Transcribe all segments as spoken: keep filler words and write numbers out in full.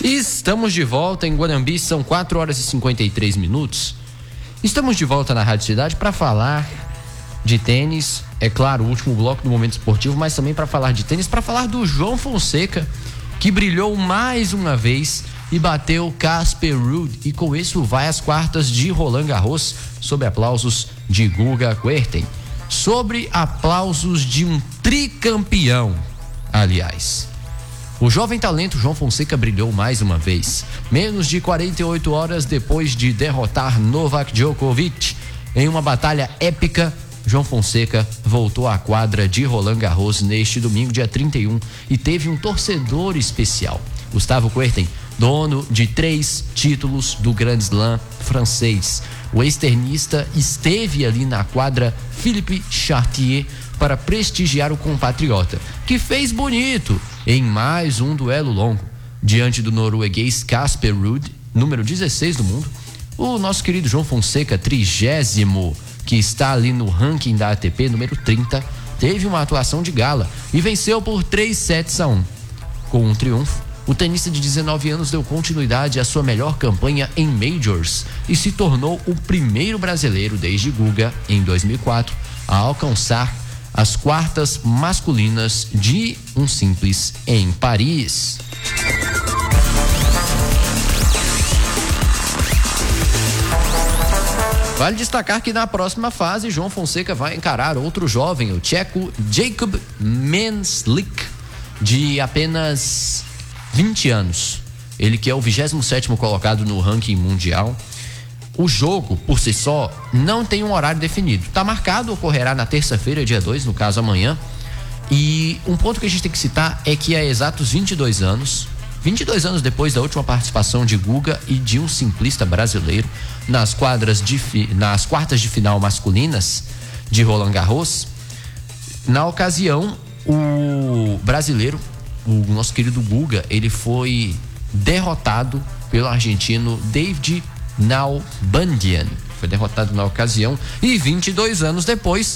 Estamos de volta em Guanambi, são quatro horas e cinquenta e três minutos. Estamos de volta na Rádio Cidade para falar de tênis, é claro, o último bloco do Momento Esportivo, mas também para falar de tênis, para falar do João Fonseca, que brilhou mais uma vez e bateu Casper Ruud, e com isso vai às quartas de Roland Garros, sob aplausos de Guga Kuerten. Sobre aplausos de um tricampeão, aliás. O jovem talento João Fonseca brilhou mais uma vez. Menos de quarenta e oito horas depois de derrotar Novak Djokovic em uma batalha épica, João Fonseca voltou à quadra de Roland Garros neste domingo, dia trinta e um, e teve um torcedor especial. Gustavo Kuerten, dono de três títulos do Grand Slam francês. O ex-tenista esteve ali na quadra Philippe Chartier para prestigiar o compatriota, que fez bonito em mais um duelo longo. Diante do norueguês Casper Ruud, número dezesseis do mundo, o nosso querido João Fonseca, trigésimo, que está ali no ranking da A T P, número trinta, teve uma atuação de gala e venceu por três sets a um. Com um triunfo, o tenista de dezenove anos deu continuidade à sua melhor campanha em Majors e se tornou o primeiro brasileiro desde Guga, em dois mil e quatro, a alcançar as quartas masculinas de um simples em Paris. Vale destacar que na próxima fase, João Fonseca vai encarar outro jovem, o tcheco Jakub Menslik, de apenas vinte anos. Ele que é o vigésimo sétimo colocado no ranking mundial. O jogo, por si só, não tem um horário definido. Está marcado, ocorrerá na terça-feira, dia dois, no caso amanhã. E um ponto que a gente tem que citar é que há exatos vinte e dois anos, vinte e dois anos depois da última participação de Guga e de um simplista brasileiro nas quadras de nas quartas de final masculinas de Roland Garros, na ocasião o brasileiro, o nosso querido Guga, ele foi derrotado pelo argentino David Nalbandian. Foi derrotado na ocasião e vinte e dois anos depois,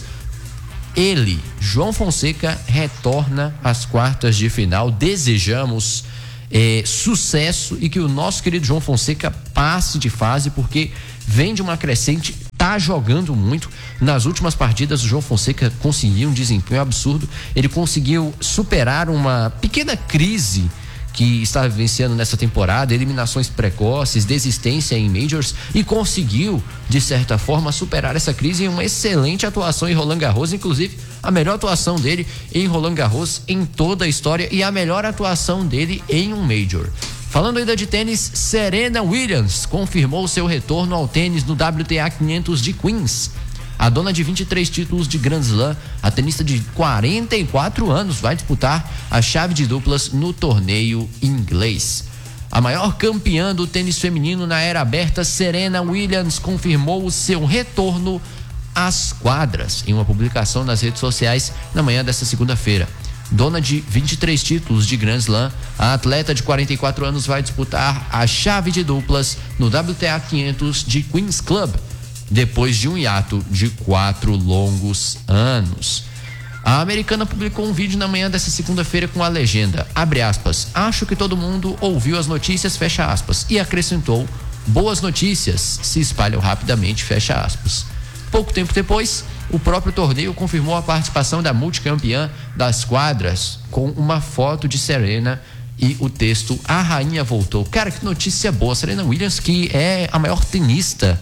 ele, João Fonseca, retorna às quartas de final. Desejamos É, sucesso e que o nosso querido João Fonseca passe de fase, porque vem de uma crescente, tá jogando muito. Nas últimas partidas o João Fonseca conseguiu um desempenho absurdo, ele conseguiu superar uma pequena crise que estava vivenciando nessa temporada, eliminações precoces, desistência em Majors, e conseguiu, de certa forma, superar essa crise em uma excelente atuação em Roland Garros, inclusive a melhor atuação dele em Roland Garros em toda a história e a melhor atuação dele em um Major. Falando ainda de tênis, Serena Williams confirmou seu retorno ao tênis no W T A quinhentos de Queens. A dona de vinte e três títulos de Grand Slam, a tenista de quarenta e quatro anos, vai disputar a chave de duplas no torneio inglês. A maior campeã do tênis feminino na era aberta, Serena Williams, confirmou o seu retorno às quadras em uma publicação nas redes sociais na manhã desta segunda-feira. Dona de vinte e três títulos de Grand Slam, a atleta de quarenta e quatro anos vai disputar a chave de duplas no W T A quinhentos de Queens Club, depois de um hiato de quatro longos anos. A americana publicou um vídeo na manhã dessa segunda-feira com a legenda, abre aspas, acho que todo mundo ouviu as notícias, fecha aspas, e acrescentou, boas notícias se espalham rapidamente, fecha aspas. Pouco tempo depois, o próprio torneio confirmou a participação da multicampeã das quadras com uma foto de Serena e o texto, a rainha voltou. Cara, que notícia boa. Serena Williams, que é a maior tenista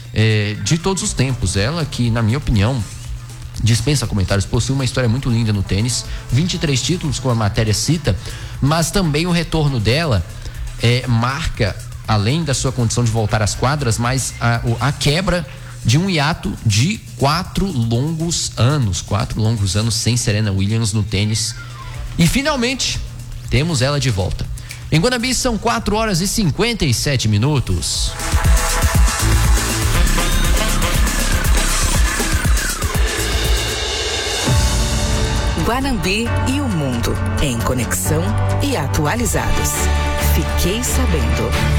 É, de todos os tempos, ela que, na minha opinião, dispensa comentários, possui uma história muito linda no tênis, vinte e três títulos, como a matéria cita, mas também o retorno dela é, marca, além da sua condição de voltar às quadras, mas a, a quebra de um hiato de quatro longos anos, quatro longos anos sem Serena Williams no tênis, e finalmente temos ela de volta. Em Guanambi são quatro horas e cinquenta e sete minutos. Guanambi e o mundo em conexão e atualizados. Fiquei sabendo.